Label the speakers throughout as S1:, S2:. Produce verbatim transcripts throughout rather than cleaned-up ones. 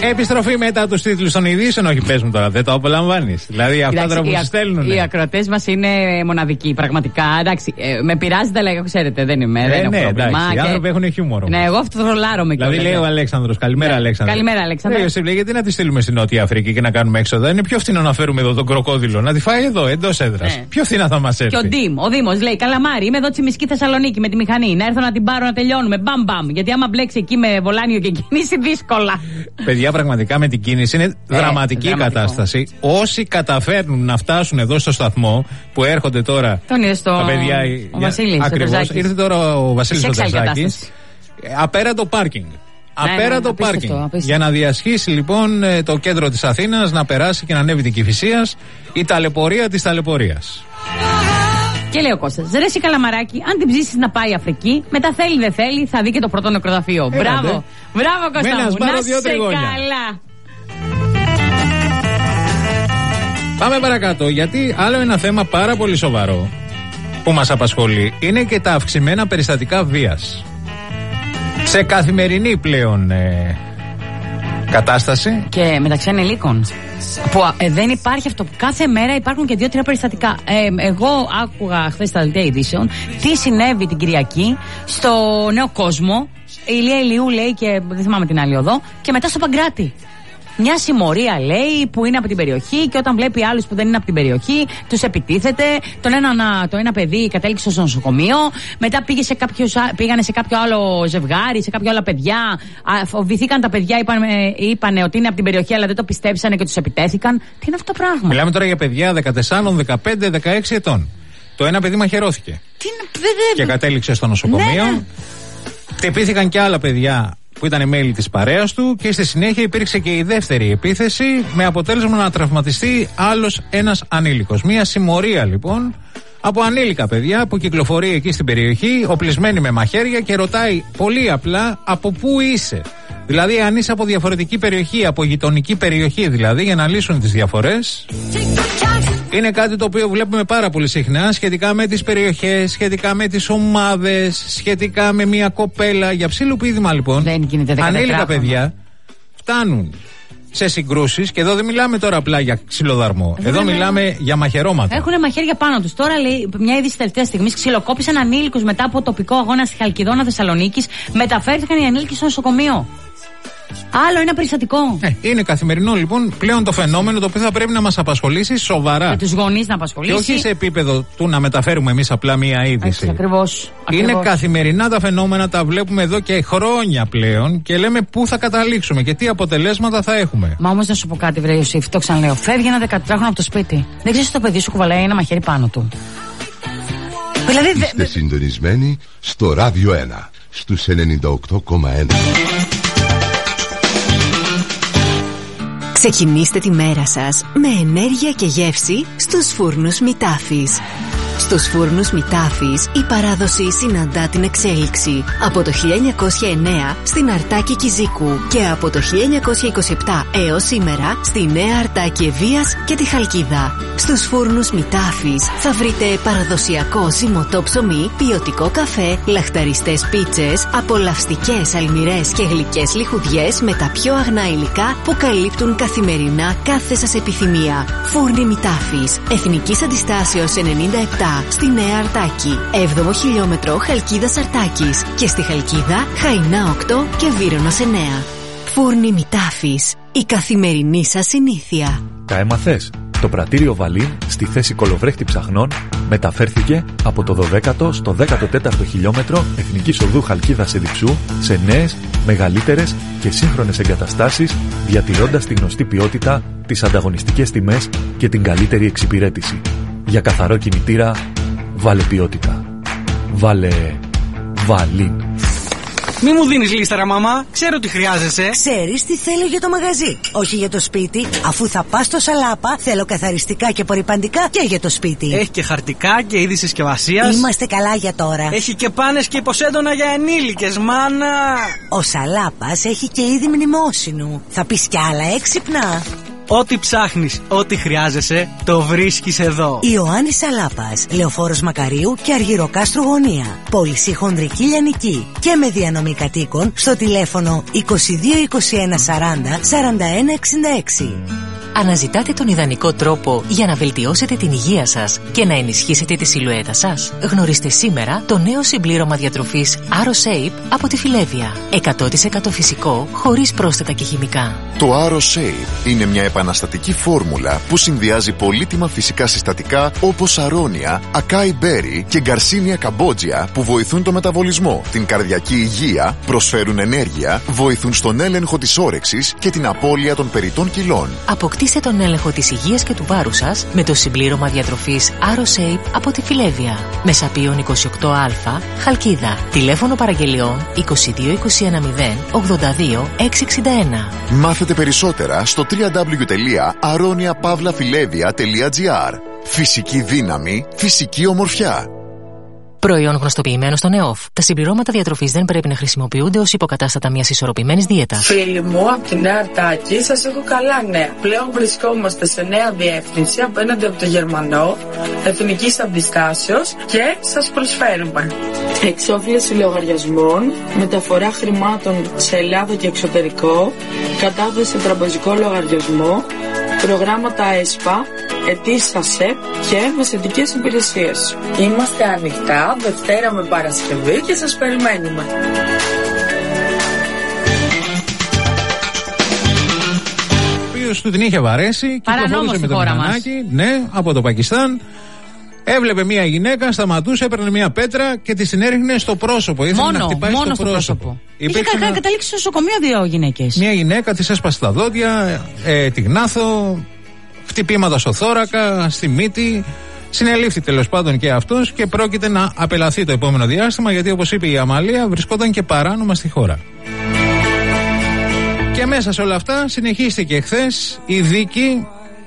S1: Επιστροφή μετά τους τίτλους των ειδήσεων. Όχι, πες μου τώρα, δεν το απολαμβάνεις. Δηλαδή αυτά τώρα που σου στέλνουν.
S2: Οι ακροατές μας είναι μοναδικοί, πραγματικά. Εντάξει, ε, με πειράζεται, αλλά ξέρετε, δεν είμαι. Ε, δεν
S1: ναι, εντάξει, οι άνθρωποι έχουν χιούμορ.
S2: Ναι, εγώ αυτό το ρολάρομαι.
S1: Δηλαδή λέει ο Αλέξανδρος, καλημέρα,
S2: ναι.
S1: Αλέξανδρο.
S2: Καλημέρα, Αλέξανδρο.
S1: Λέει, λέει, γιατί να τη στείλουμε στην Νότια Αφρική και να κάνουμε έξοδα. Είναι πιο φθηνό να φέρουμε εδώ τον κροκόδιλο, να τη φάει εδώ, εντός έδρας. Ναι. Πιο φθηνά θα μας έρθει.
S2: Και ο Ντίμ, ο Δήμος λέει, καλαμάρι, είμαι εδώ Τσιμισκή Θεσσαλονίκη με τη μηχανή. Να έρθω να την πάρω να τελειώνουμε. Μπαμ μπαμ. Γιατί άμα μπλέξει εκεί με βολάνιο και κίνηση, δύσκολα.
S1: Παιδιά, πραγματικά με την κίνηση είναι ε, δραματική η κατάσταση. Όσοι καταφέρνουν να φτάσουν εδώ στο σταθμό που έρχονται τώρα.
S2: Τον είδε στο.
S1: Τα παιδιά.
S2: Ο Βασίλης.
S1: Ακριβώς. Ήρθε τώρα ο Βασίλης Τετρζάκης. Απέραντο πάρκινγκ. Απέραντο ναι, πάρκινγκ. Απίστευτο. Για να διασχίσει λοιπόν το κέντρο της Αθήνας, να περάσει και να ανέβει την Κηφισίας, η ταλαιπωρία της ταλαιπωρίας.
S2: Και λέει ο Κώστας, ρε εσύ καλαμαράκι, αν την ψήσεις να πάει Αφρική, μετά θέλει δεν θέλει, θα δει και το πρώτο νεκροταφείο. Έλατε. Μπράβο, μπράβο Κώστα μου, να σε καλά.
S1: Πάμε παρακάτω, γιατί άλλο ένα θέμα πάρα πολύ σοβαρό που μας απασχολεί είναι και τα αυξημένα περιστατικά βίας. Σε καθημερινή πλέον ε, κατάσταση.
S2: Και μεταξύ ανηλίκων. Που ε, δεν υπάρχει αυτό. Κάθε μέρα υπάρχουν και δύο-τρία περιστατικά. Ε, εγώ άκουγα χθες στα δελτία ειδήσεων τι συνέβη την Κυριακή στο Νέο Κόσμο. Η Ηλία Ηλιού λέει και δεν θυμάμαι την άλλη οδό. Και μετά στο Παγκράτη. Μια συμμορία λέει που είναι από την περιοχή και όταν βλέπει άλλους που δεν είναι από την περιοχή τους επιτίθεται. Τον ένα, το ένα παιδί κατέληξε στο νοσοκομείο. Μετά πήγε σε κάποιος, πήγανε σε κάποιο άλλο ζευγάρι, σε κάποια άλλα παιδιά. Φοβηθήκαν τα παιδιά, είπαν, είπαν ότι είναι από την περιοχή, αλλά δεν το πιστέψανε και τους επιτέθηκαν. Τι είναι αυτό το πράγμα?
S1: Μιλάμε τώρα για παιδιά δεκατέσσερα, δεκαπέντε, δεκαέξι ετών. Το ένα παιδί μαχαιρώθηκε.
S2: Τι είναι,
S1: και κατέληξε στο νοσοκομείο. Ναι. Χτυπήθηκαν και άλλα παιδιά που ήταν μέλη της παρέας του και στη συνέχεια υπήρξε και η δεύτερη επίθεση με αποτέλεσμα να τραυματιστεί άλλος ένας ανήλικος. Μια συμμορία λοιπόν από ανήλικα παιδιά που κυκλοφορεί εκεί στην περιοχή, οπλισμένοι με μαχαίρια και ρωτάει πολύ απλά από πού είσαι. Δηλαδή αν είσαι από διαφορετική περιοχή, από γειτονική περιοχή δηλαδή, για να λύσουν τις διαφορές. Είναι κάτι το οποίο βλέπουμε πάρα πολύ συχνά σχετικά με τις περιοχές, σχετικά με τις ομάδες, σχετικά με μια κοπέλα. Για ψήλου πήδημα λοιπόν, ανήλικα παιδιά φτάνουν σε συγκρούσεις και εδώ δεν μιλάμε τώρα απλά για ξυλοδαρμό. Εδώ, εδώ μιλάμε είναι... για μαχαιρώματα.
S2: Έχουν μαχαίρια πάνω τους. Τώρα λέει μια είδηση τελευταία στιγμή: ξυλοκόπησαν ανήλικους μετά από τοπικό αγώνα στη Χαλκιδόνα Θεσσαλονίκης. Μεταφέρθηκαν οι ανήλικοι στο νοσοκομείο. Άλλο ένα περιστατικό.
S1: Ε, είναι καθημερινό λοιπόν πλέον το φαινόμενο το οποίο θα πρέπει να μας απασχολήσει σοβαρά.
S2: Και τους γονείς να απασχολήσει.
S1: Και όχι σε επίπεδο του να μεταφέρουμε εμείς απλά μία είδηση.
S2: Ακριβώς.
S1: Είναι καθημερινά τα φαινόμενα, τα βλέπουμε εδώ και χρόνια πλέον και λέμε πού θα καταλήξουμε και τι αποτελέσματα θα έχουμε.
S2: Μα όμως να σου πω κάτι, βρε Ιωσήφ, το ξαναλέω. Φεύγει ένα δεκατετράχρονο από το σπίτι. Δεν ξέρεις το παιδί σου κουβαλάει ένα μαχαίρι πάνω του.
S3: Δηλαδή, είστε δε... συντονισμένοι στο Ράδιο ένα, στους ενενήντα οκτώ κόμμα ένα.
S4: Ξεκινήστε τη μέρα σας με ενέργεια και γεύση στους φούρνους Μητάφης. Στους φούρνους Μητάφης η παράδοση συναντά την εξέλιξη. Από το χίλια εννιακόσια εννέα στην Αρτάκη Κιζίκου και από το χίλια εννιακόσια είκοσι επτά έως σήμερα στη Νέα Αρτάκη Ευβοίας και τη Χαλκίδα. Στους φούρνους Μητάφης θα βρείτε παραδοσιακό ζυμωτό ψωμί, ποιοτικό καφέ, λαχταριστές πίτσες, απολαυστικές αλμυρές και γλυκές λιχουδιές με τα πιο αγνά υλικά που καλύπτουν καθημερινά κάθε σας επιθυμία. Φούρνοι Μητάφης, Εθνικής Αντιστάσεως ενενήντα επτά στη Νέα Αρτάκη, έβδομο χιλιόμετρο Χαλκίδας Αρτάκης και στη Χαλκίδα Χαϊνά οκτώ και Βύρωνος εννέα. Φούρνοι Μητάφης, η καθημερινή σας συνήθεια.
S5: Τα έμαθες? Το πρατήριο Βαλίν στη θέση κολοβρέχτη ψαχνών μεταφέρθηκε από το δωδέκατο στο δέκατο τέταρτο χιλιόμετρο Εθνικής Οδού Χαλκίδας Εδιψού σε νέες, μεγαλύτερες και σύγχρονες εγκαταστάσεις, διατηρώντας τη γνωστή ποιότητα, τις ανταγωνιστικές τιμές και την καλύτερη εξυπηρέτηση. Για καθαρό κινητήρα, βάλε ποιότητα. Βάλε Βαλίν.
S6: Μη μου δίνεις λίσταρα, μαμά. Ξέρω τι χρειάζεσαι.
S7: Ξέρεις τι θέλω για το μαγαζί, όχι για το σπίτι. Αφού θα πας στο Σαλάπα, θέλω καθαριστικά και απορρυπαντικά και για το σπίτι.
S6: Έχει και χαρτικά και είδη συσκευασίας.
S7: Είμαστε καλά για τώρα.
S6: Έχει και πάνες και υποσέντονα για ενήλικες, μάνα.
S7: Ο Σαλάπας έχει και είδη μνημόσυνου. Θα πεις κι άλλα έξυπνα.
S6: Ό,τι ψάχνεις, ό,τι χρειάζεσαι, το βρίσκεις εδώ.
S7: Ιωάννης Σαλάπας, Λεωφόρος Μακαρίου και Αργυροκάστρου Γωνία. Πώληση χονδρική λιανική και με διανομή κατοίκων στο τηλέφωνο είκοσι δύο είκοσι ένα σαράντα σαράντα ένα εξήντα έξι.
S4: Αναζητάτε τον ιδανικό τρόπο για να βελτιώσετε την υγεία σας και να ενισχύσετε τη σιλουέτα σας? Γνωρίστε σήμερα το νέο συμπλήρωμα διατροφής AroShape από τη Φιλέβια. εκατό τοις εκατό φυσικό, χωρίς πρόσθετα και χημικά.
S8: Το AroShape είναι μια επαναστατική φόρμουλα που συνδυάζει πολύτιμα φυσικά συστατικά όπως αρώνια, ακάι μπέρι και γκαρσίνια καμπότζια που βοηθούν το μεταβολισμό, την καρδιακή υγεία, προσφέρουν ενέργεια, βοηθούν στον έλεγχο της όρεξης και την απώλεια των περιττών κιλών.
S4: Αποκτήστε τον έλεγχο της υγείας και του βάρους σας με το συμπλήρωμα διατροφής AroShape από τη Φιλέβια. Μεσαπίων είκοσι οκτώ α, Χαλκίδα. Τηλέφωνο παραγγελιών είκοσι δύο είκοσι ένα μηδέν ογδόντα δύο εξακόσια εξήντα ένα.
S8: Μάθετε περισσότερα στο double-u double-u double-u τελεία aronia pavla filevia τελεία gr. Φυσική δύναμη, φυσική ομορφιά.
S4: Προϊόν γνωστοποιημένο στον ΕΟΦ. Τα συμπληρώματα διατροφής δεν πρέπει να χρησιμοποιούνται ως υποκατάστατα μιας ισορροπημένης δίαιτας.
S9: Φίλοι μου, από τη Νέα Αρτάκη σας έχω καλά νέα. Πλέον βρισκόμαστε σε νέα διεύθυνση απέναντι από το Γερμανό, εθνικής αντιστάσεως και σας προσφέρουμε εξόφληση λογαριασμών, μεταφορά χρημάτων σε Ελλάδα και εξωτερικό, κατάθεση σε τραπεζικό λογαριασμό, προγράμματα ΕΣΠΑ, αιτήσεις ΑΣΕΠ και μεσαιτικές υπηρεσίες. Είμαστε ανοιχτά Δευτέρα με Παρασκευή και σας περιμένουμε.
S1: Ο οποίος του την είχε βαρέσει, κυκλοφορούσε με το μηχανάκι, ναι, από το Πακιστάν. Έβλεπε μια γυναίκα, σταματούσε, έπαιρνε μια πέτρα και τη συνέριχνε στο πρόσωπο. Ήθελε
S2: μόνο,
S1: να χτυπάει
S2: μόνο
S1: στο πρόσωπο. πρόσωπο.
S2: Είχε ένα... καταλήξει στο νοσοκομείο δύο γυναίκες.
S1: Μια γυναίκα τη έσπασε τα δόντια, ε, τη γνάθο, χτυπήματα στο θώρακα, στη μύτη. Συνελήφθη τέλος πάντων και αυτός και πρόκειται να απελαθεί το επόμενο διάστημα, γιατί όπως είπε η Αμαλία βρισκόταν και παράνομα στη χώρα. Και μέσα σε όλα αυτά συνεχίστηκε χθες η δίκη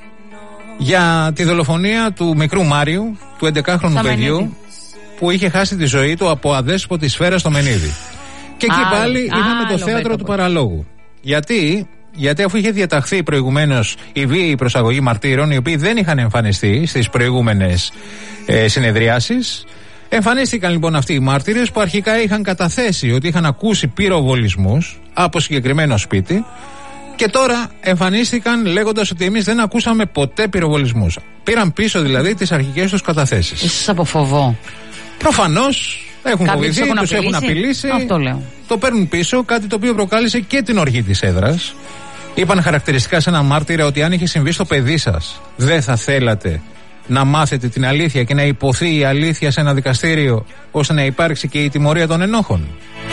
S1: για τη δολοφονία του μικρού Μάριου, του έντεκάχρονου παιδιού, που είχε χάσει τη ζωή του από αδέσποτη σφαίρα στο Μενίδη. Και εκεί άλλο, πάλι είχαμε το θέατρο βέτο, του παραλόγου. Γιατί, γιατί αφού είχε διαταχθεί προηγουμένως η βίαιη προσαγωγή μαρτύρων, οι οποίοι δεν είχαν εμφανιστεί στις προηγούμενες ε, συνεδριάσεις, εμφανίστηκαν λοιπόν αυτοί οι μάρτυρες που αρχικά είχαν καταθέσει ότι είχαν ακούσει πυροβολισμούς από συγκεκριμένο σπίτι. Και τώρα εμφανίστηκαν λέγοντας ότι εμείς δεν ακούσαμε ποτέ πυροβολισμούς. Πήραν πίσω δηλαδή τις αρχικές τους καταθέσεις.
S2: Ίσως από φοβό.
S1: Προφανώς έχουν φοβηθεί, τους απειλήσει. έχουν απειλήσει.
S2: Αυτό λέω.
S1: Το παίρνουν πίσω, κάτι το οποίο προκάλεσε και την οργή της έδρας. Είπαν χαρακτηριστικά σε ένα μάρτυρα ότι αν είχε συμβεί στο παιδί σας, δεν θα θέλατε να μάθετε την αλήθεια και να υποθεί η αλήθεια σε ένα δικαστήριο, ώστε να υπάρξει και η τιμωρία των ενόχων.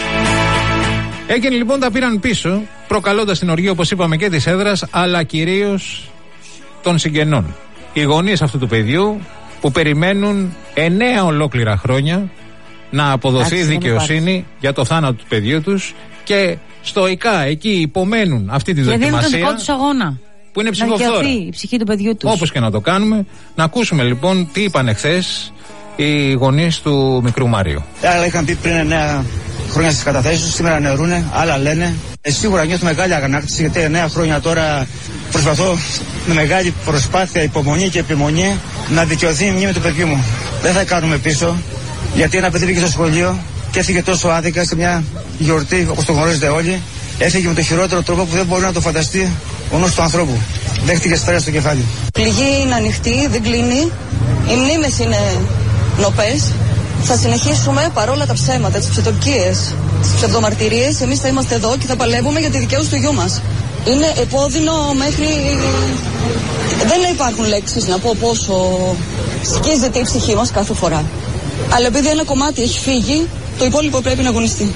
S1: Έγινε λοιπόν, τα πήραν πίσω, προκαλώντας την οργή, όπως είπαμε, και της έδρας, αλλά κυρίως των συγγενών. Οι γονείς αυτού του παιδιού που περιμένουν εννέα ολόκληρα χρόνια να αποδοθεί Άξι, δικαιοσύνη για το θάνατο του παιδιού τους και στοικά εκεί υπομένουν αυτή τη δοκιμασία.
S2: Και δίνουν το δικό τους αγώνα.
S1: Που είναι ψυχοφθόρα.
S2: Να η ψυχή του παιδιού τους.
S1: Όπως και να το κάνουμε, να ακούσουμε λοιπόν τι είπαν εχθές οι γονείς του μικρού Μάριου.
S10: Άλλα είχαν πει πριν εννέα χρόνια στις καταθέσεις τους, σήμερα νερούνε, άλλα λένε. Ε, σίγουρα νιώθω μεγάλη αγανάκτηση, γιατί εννέα χρόνια τώρα προσπαθώ με μεγάλη προσπάθεια, υπομονή και επιμονή να δικαιωθεί η μνήμη του παιδιού μου. Δεν θα κάνουμε πίσω, γιατί ένα παιδί πήγε στο σχολείο και έφυγε τόσο άδικα σε μια γιορτή, όπως το γνωρίζετε όλοι. Έφυγε με το χειρότερο τρόπο που δεν μπορεί να το φανταστεί ο νους του ανθρώπου. Δέχτηκε στρες στο κεφάλι.
S11: Πληγή είναι ανοιχτή, δεν κλείνει. Οι μνήμες είναι νοπές. Θα συνεχίσουμε παρόλα τα ψέματα, τις ψευδοκίες, τις ψευδομαρτυρίες. Εμείς θα είμαστε εδώ και θα παλεύουμε για τη δικαίωση του γιού μας. Είναι επώδυνο μέχρι... Δεν υπάρχουν λέξεις να πω πόσο σκίζεται η ψυχή μας κάθε φορά. Αλλά επειδή ένα κομμάτι έχει φύγει, το υπόλοιπο πρέπει να αγωνιστεί.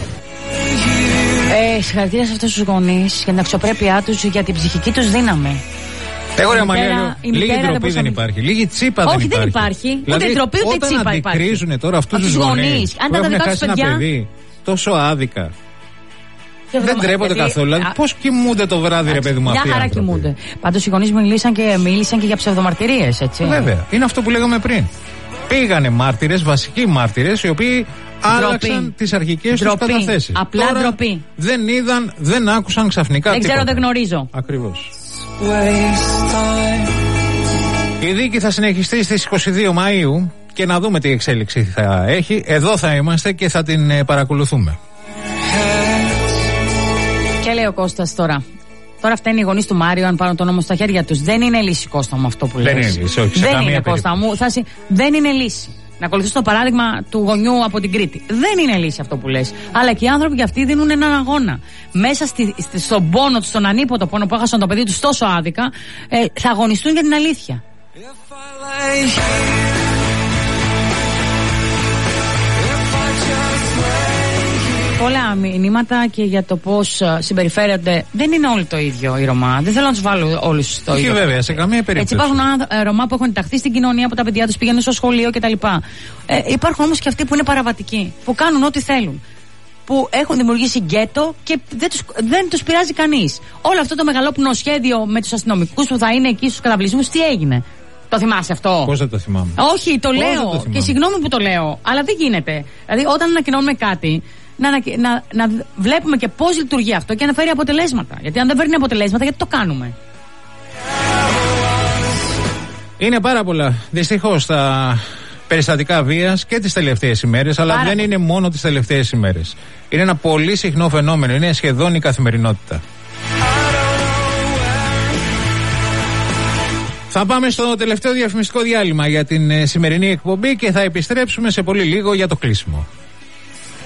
S2: Ε, συγχαρητήρια σε αυτούς τους γονείς για την αξιοπρέπειά τους, για την ψυχική τους δύναμη.
S1: Εγώ ρε Μαλία, λίγη ντροπή δεν υπάρχει. Λίγη τσίπα δεν υπάρχει.
S2: Όχι, δεν υπάρχει.
S1: Δηλαδή,
S2: ούτε ντροπή ούτε τσίπα υπάρχει.
S1: Όταν αντικρίζουν τώρα αυτούς τους γονείς
S2: αν
S1: που
S2: τα
S1: έχουν
S2: δικά
S1: χάσει
S2: τους παιδιά...
S1: ένα παιδί τόσο άδικα, δεν τρέπονται
S2: γιατί...
S1: καθόλου. Δηλαδή, πώς κοιμούνται το βράδυ, ρε παιδί μου, αυτοί.
S2: Μια χαρά κοιμούνται. Πάντως οι γονείς μίλησαν και, μίλησαν και για ψευδομαρτυρίες, έτσι.
S1: Βέβαια. Είναι αυτό που λέγαμε πριν. Πήγανε μάρτυρες, βασικοί μάρτυρες, οι οποίοι άλλαξαν τις αρχικές τους καταθέσεις.
S2: Απλά ντροπή.
S1: Δεν είδαν, δεν άκουσαν ξαφνικά
S2: δεν
S1: τίποτα.
S2: ξέρω, δεν γνωρίζω.
S1: Ακριβώς. Η δίκη θα συνεχιστεί στις είκοσι δύο Μαΐου και να δούμε τι εξέλιξη θα έχει. Εδώ θα είμαστε και θα την παρακολουθούμε.
S2: Και λέει ο Κώστας τώρα. Τώρα φταίνει οι γονείς του Μάριο αν πάρουν τον νόμο στα χέρια τους. Δεν είναι λύση, Κώστα μου, αυτό που λες.
S1: Δεν είναι λύση, όχι.
S2: Δεν είναι, Κώστα μου. Θα συ... Δεν είναι λύση. Να ακολουθήσω το παράδειγμα του γονιού από την Κρήτη. Δεν είναι λύση αυτό που λες. Αλλά και οι άνθρωποι και αυτοί δίνουν έναν αγώνα. Μέσα στη, στη, στον πόνο του, στον ανίποτο πόνο που έχασαν το παιδί του τόσο άδικα, ε, θα αγωνιστούν για την αλήθεια. Πολλά μηνύματα και για το πώς συμπεριφέρονται. Δεν είναι όλοι το ίδιο οι Ρωμά. Δεν θέλω να τους βάλω όλους το
S1: ίδιο. Και βέβαια, σε καμία περίπτωση.
S2: Έτσι, υπάρχουν Ρωμά που έχουν ενταχθεί στην κοινωνία, που τα παιδιά τους πηγαίνουν στο σχολείο κτλ. Ε, υπάρχουν όμως και αυτοί που είναι παραβατικοί, που κάνουν ό,τι θέλουν. Που έχουν δημιουργήσει γκέτο και δεν τους, δεν τους πειράζει κανείς. Όλο αυτό το μεγαλόπνο σχέδιο με τους αστυνομικούς που θα είναι εκεί στους καταβλισμούς, τι έγινε? Το θυμάσαι αυτό?
S1: Πώς δεν το θυμάμαι?
S2: Όχι, το
S1: Πώς
S2: λέω.
S1: το
S2: και συγγνώμη που το λέω. Αλλά δεν γίνεται. Δηλαδή, όταν ανακοινώνουμε κάτι, να, να, να βλέπουμε και πώς λειτουργεί αυτό και να φέρει αποτελέσματα. Γιατί αν δεν φέρνει αποτελέσματα, γιατί το κάνουμε?
S1: Είναι πάρα πολλά. Δυστυχώς τα περιστατικά βίας και τις τελευταίες ημέρες, αλλά πάρα δεν είναι μόνο τις τελευταίες ημέρες. Είναι ένα πολύ συχνό φαινόμενο. Είναι σχεδόν η καθημερινότητα. Θα πάμε στο τελευταίο διαφημιστικό διάλειμμα για την σημερινή εκπομπή και θα επιστρέψουμε σε πολύ λίγο για το κλείσιμο.